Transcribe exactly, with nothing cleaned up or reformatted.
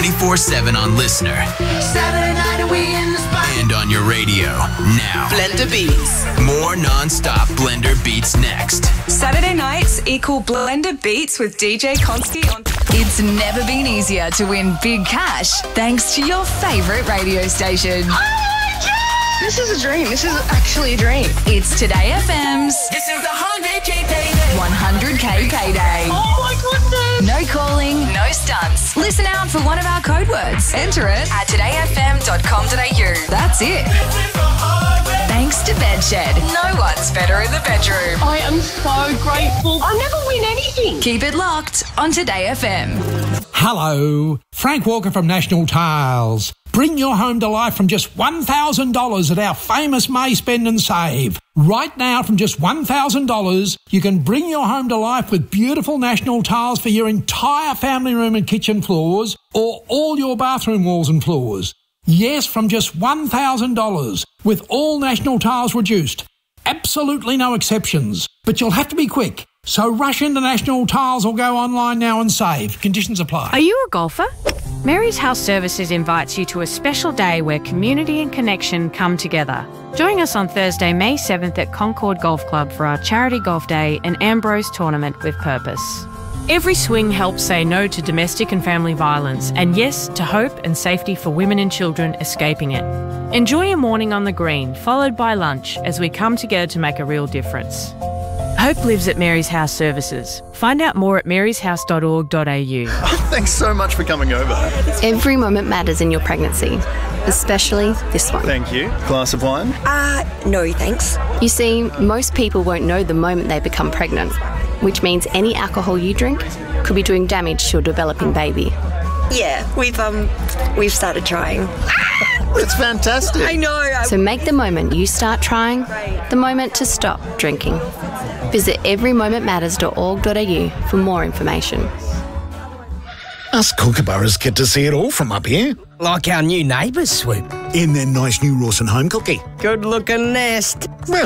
twenty-four seven on Listener. Saturday night and we in the spot. And on your radio. Now. Blender Beats. More non-stop Blender Beats next. Saturday nights equal Blender Beats with D J Konski on... It's never been easier to win big cash thanks to your favourite radio station. Oh my God! This is a dream. This is actually a dream. It's Today F M's This is a one hundred K payday. one hundred K payday. Oh my goodness! No calling, no stunts. Listen out for one of our code words. Enter it at today f m dot com dot a u. That's it. Thanks to Bedshed. No one's better in the bedroom. I am so grateful. I never win anything. Keep it locked on Today F M. Hello, Frank Walker from National Tiles. Bring your home to life from just one thousand dollars at our famous May Spend and Save. Right now, from just one thousand dollars, you can bring your home to life with beautiful National Tiles for your entire family room and kitchen floors, or all your bathroom walls and floors. Yes, from just one thousand dollars, with all National Tiles reduced. Absolutely no exceptions. But you'll have to be quick. So rush into National Tiles or go online now and save. Conditions apply. Are you a golfer? Mary's House Services invites you to a special day where community and connection come together. Join us on Thursday, May seventh at Concord Golf Club for our charity golf day and Ambrose tournament with purpose. Every swing helps say no to domestic and family violence and yes to hope and safety for women and children escaping it. Enjoy a morning on the green, followed by lunch, as we come together to make a real difference. Hope lives at Mary's House Services. Find out more at marys house dot org dot a u. Thanks so much for coming over. Every moment matters in your pregnancy, especially this one. Thank you. Glass of wine? Uh, no thanks. You see, most people won't know the moment they become pregnant, which means any alcohol you drink could be doing damage to your developing baby. Yeah, we've um, we've started trying. It's fantastic. I know. I'm... So make the moment you start trying the moment to stop drinking. Visit every moment matters dot org dot a u for more information. Us kookaburras get to see it all from up here. Like our new neighbours, Swoop. In their nice new Rawson home cookie. Good looking nest. Well,